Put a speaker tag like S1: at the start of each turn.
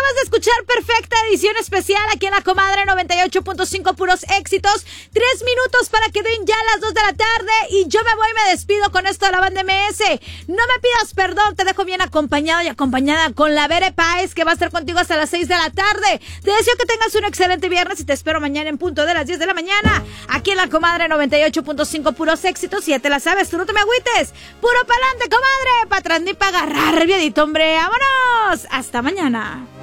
S1: Acabas de escuchar Perfecta, edición especial aquí en La Comadre 98.5, puros éxitos. 3 minutos para que den ya las 2 de la tarde y yo me voy y me despido con esto de la banda MS. No me pidas perdón, te dejo bien acompañado y acompañada con la Bere Páez, que va a estar contigo hasta las 6 de la tarde. Te deseo que tengas un excelente viernes y te espero mañana en punto de las 10 de la mañana, aquí en La Comadre 98.5, puros éxitos. Y ya te la sabes, tú no te me agüites. Puro pa'lante, comadre, pa' atrás ni pa' agarrar, viadito, hombre. ¡Vámonos! Hasta mañana.